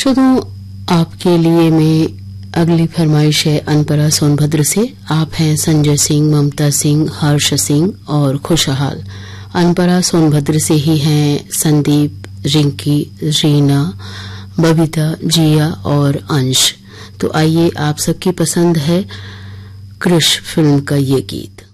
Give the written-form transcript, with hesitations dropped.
श्रोताओं, आपके लिए मैं अगली फरमाइश है अनपरा सोनभद्र से। आप हैं संजय सिंह, ममता सिंह, हर्ष सिंह और खुशहाल। अनपरा सोनभद्र से ही हैं संदीप, रिंकी, रीना, बबीता, जिया और अंश। तो आइए, आप सबकी पसंद है कृष फिल्म का ये गीत।